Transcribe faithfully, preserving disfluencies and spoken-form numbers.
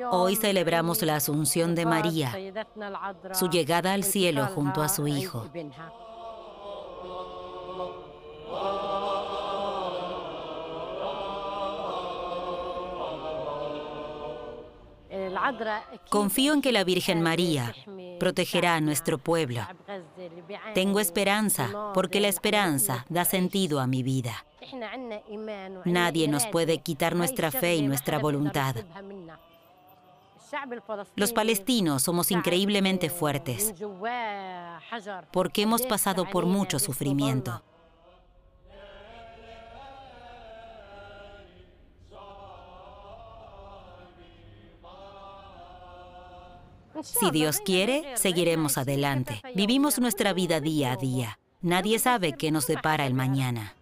Hoy celebramos la Asunción de María, su llegada al cielo junto a su Hijo. Confío en que la Virgen María protegerá a nuestro pueblo. Tengo esperanza, porque la esperanza da sentido a mi vida. Nadie nos puede quitar nuestra fe y nuestra voluntad. Los palestinos somos increíblemente fuertes, porque hemos pasado por mucho sufrimiento. Si Dios quiere, seguiremos adelante. Vivimos nuestra vida día a día. Nadie sabe qué nos depara el mañana.